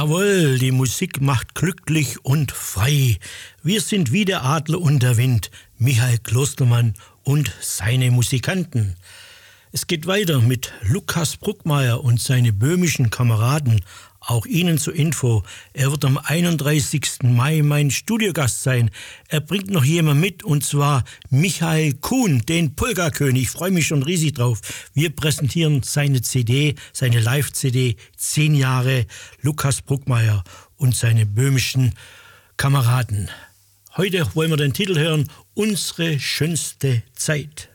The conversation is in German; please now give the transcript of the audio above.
Jawohl, die Musik macht glücklich und frei. Wir sind wie der Adler und der Wind, Michael Klostermann und seine Musikanten. Es geht weiter mit Lukas Bruckmeier und seine böhmischen Kameraden. Auch Ihnen zur Info, er wird am 31. Mai mein Studiogast sein. Er bringt noch jemand mit, und zwar Michael Kuhn, den Polka-König. Ich freue mich schon riesig drauf. Wir präsentieren seine CD, seine Live-CD, 10 Jahre Lukas Bruckmeier und seine böhmischen Kameraden. Heute wollen wir den Titel hören, Unsere schönste Zeit.